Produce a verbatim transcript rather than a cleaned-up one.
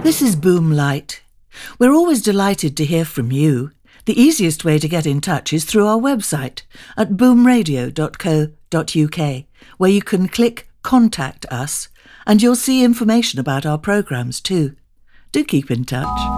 This is Boomlight. We're always delighted to hear from you. The easiest way to get in touch is through our website at boom radio dot co dot uk, where you can click Contact Us and you'll see information about our programmes too. Do keep in touch.